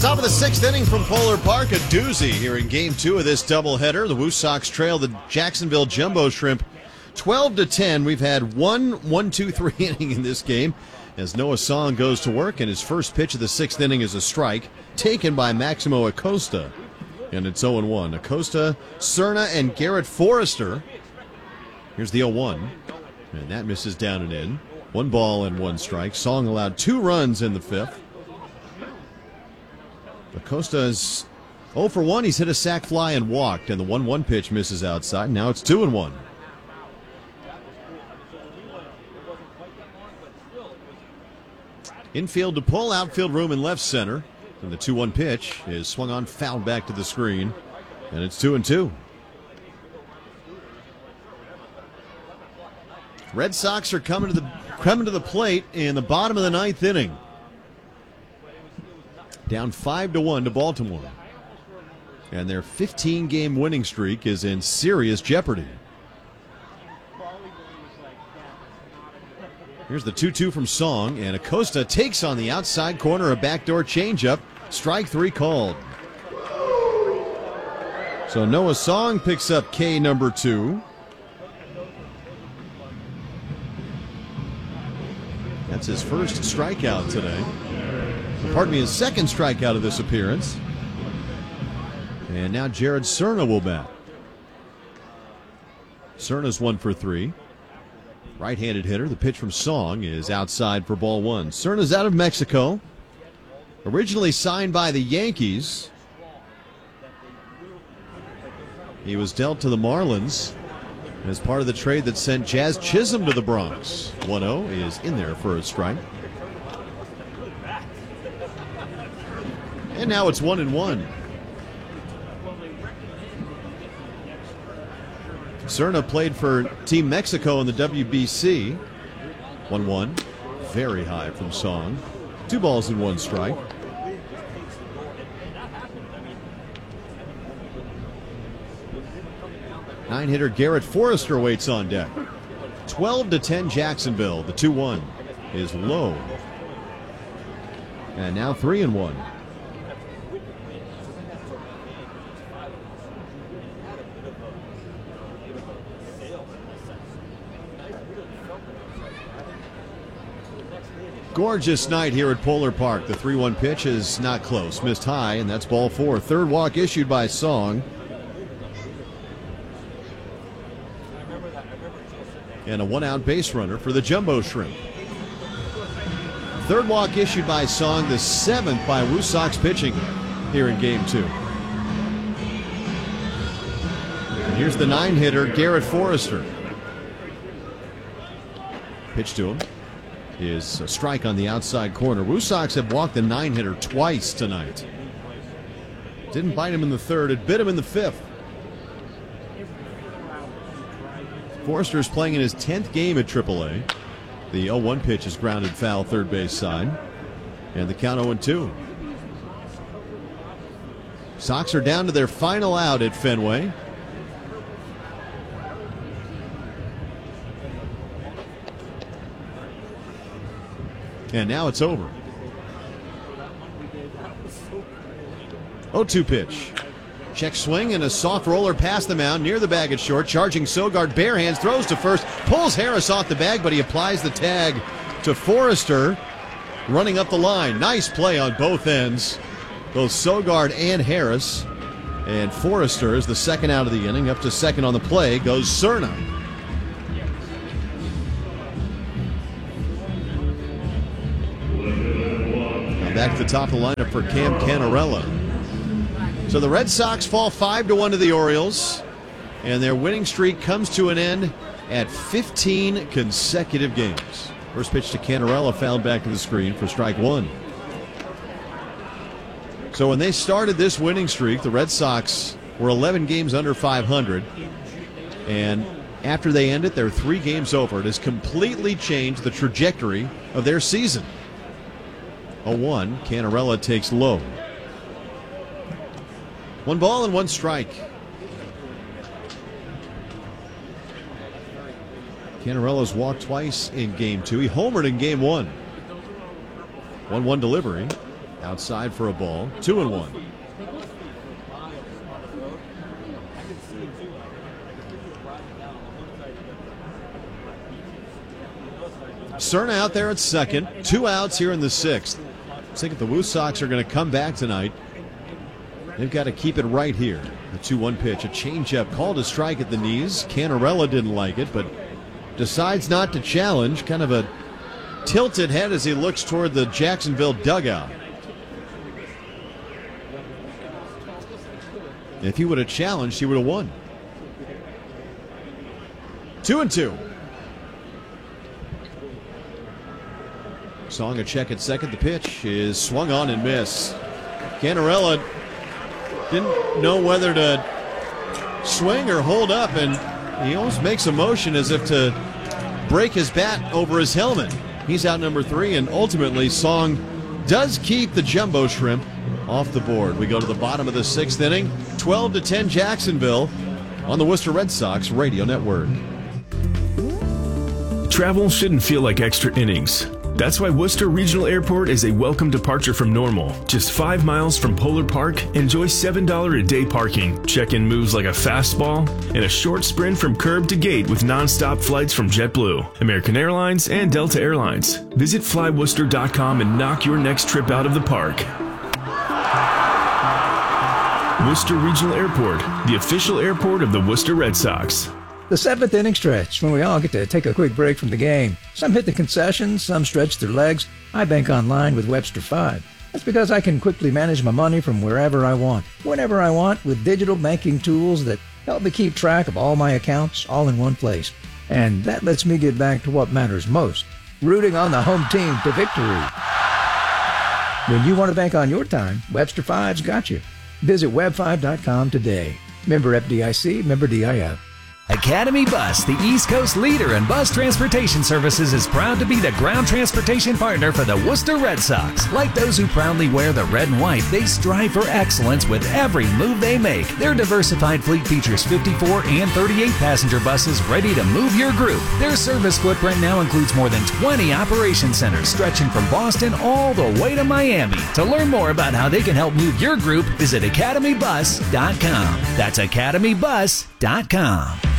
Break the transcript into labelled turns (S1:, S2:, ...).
S1: Top of the sixth inning from Polar Park, a doozy here in Game 2 of this doubleheader. The Woo Sox trail the Jacksonville Jumbo Shrimp 12-10. We've had one 1-2-3 inning in this game as Noah Song goes to work, and his first pitch of the sixth inning is a strike taken by Maximo Acosta. And it's 0-1. Acosta, Cerna, and Garrett Forrester. Here's the 0-1. And that misses down and in. 1 ball and 1 strike. Song allowed 2 runs in the fifth. Acosta is 0 for 1. He's hit a sac fly and walked, and the 1-1 pitch misses outside. Now it's 2-1. Infield to pull, outfield room in left center. And the 2-1 pitch is swung on, fouled back to the screen, and it's 2-2. Red Sox are coming to the plate in the bottom of the ninth inning. Down 5-1 to Baltimore. And their 15-game winning streak is in serious jeopardy. Here's the 2-2 from Song, and Acosta takes on the outside corner a backdoor changeup. Strike 3 called. So Noah Song picks up K number 2. That's his first strikeout today. Pardon me, his second strikeout of this appearance. And now Jared Cerna will bat. Cerna's 1 for 3. Right-handed hitter. The pitch from Song is outside for ball 1. Cerna's out of Mexico. Originally signed by the Yankees. He was dealt to the Marlins as part of the trade that sent Jazz Chisholm to the Bronx. 1-0 is in there for a strike. And now it's 1-1. Cerna played for Team Mexico in the WBC. 1-1. Very high from Song. 2 balls and 1 strike. Nine-hitter Garrett Forrester waits on deck. 12-10 Jacksonville. The 2-1 is low. And now 3-1. Gorgeous night here at Polar Park. The 3-1 pitch is not close. Missed high, and that's ball 4. Third walk issued by Song. And a 1-out base runner for the Jumbo Shrimp. Third walk issued by Song, the 7th by Woo Sox pitching here in Game 2. And here's the 9-hitter, Garrett Forrester. Pitch to him is a strike on the outside corner. Woo Sox have walked the 9-hitter twice tonight. Didn't bite him in the third. It bit him in the fifth. Forrester is playing in his 10th game at AAA. The 0-1 pitch is grounded foul third base side. And the count 0-2. Sox are down to their final out at Fenway. And now it's over. 0-2 pitch. Check swing and a soft roller past the mound near the bag at short. Charging Sogard, bare hands, throws to first, pulls Harris off the bag, but he applies the tag to Forrester running up the line. Nice play on both ends, both Sogard and Harris. And Forrester is the second out of the inning. Up to second on the play goes Cerna. Back to the top of the lineup for Cam Cannarella. So the Red Sox fall 5-1 to the Orioles, and their winning streak comes to an end at 15 consecutive games. First pitch to Cannarella, fouled back to the screen for strike 1. So when they started this winning streak, the Red Sox were 11 games under 500, and after they end it, they're 3 games over. It has completely changed the trajectory of their season. 0-1, Cannarella takes low. 1 ball and 1 strike. Cannarella's walked twice in Game 2. He homered in Game 1. 1-1 delivery. Outside for a ball. 2-1. Cerna out there at second. 2 outs here in the 6th. I think if the Woo Sox are going to come back tonight, they've got to keep it right here. The 2-1 pitch, a changeup called a strike at the knees. Canarella didn't like it, but decides not to challenge. Kind of a tilted head as he looks toward the Jacksonville dugout. If he would have challenged, he would have won. 2-2. Song a check at second. The pitch is swung on and missed. Canarella didn't know whether to swing or hold up, and he almost makes a motion as if to break his bat over his helmet. He's out number 3, and ultimately Song does keep the Jumbo Shrimp off the board. We go to the bottom of the 6th inning. 12-10 Jacksonville on the Worcester Red Sox Radio Network.
S2: Travel shouldn't feel like extra innings. That's why Worcester Regional Airport is a welcome departure from normal. Just 5 miles from Polar Park, enjoy $7 a day parking, check-in moves like a fastball, and a short sprint from curb to gate with non-stop flights from JetBlue, American Airlines, and Delta Airlines. Visit flyworcester.com and knock your next trip out of the park. Worcester Regional Airport, the official airport of the Worcester Red Sox.
S3: The 7th inning stretch, when we all get to take a quick break from the game. Some hit the concessions, some stretch their legs. I bank online with Webster 5. That's because I can quickly manage my money from wherever I want, whenever I want, with digital banking tools that help me keep track of all my accounts all in one place. And that lets me get back to what matters most, rooting on the home team to victory. When you want to bank on your time, Webster 5's got you. Visit web5.com today. Member FDIC, member DIF.
S4: Academy Bus, the East Coast leader in bus transportation services, is proud to be the ground transportation partner for the Worcester Red Sox. Like those who proudly wear the red and white, they strive for excellence with every move they make. Their diversified fleet features 54 and 38 passenger buses ready to move your group. Their service footprint now includes more than 20 operation centers stretching from Boston all the way to Miami. To learn more about how they can help move your group, visit academybus.com. That's academybus.com.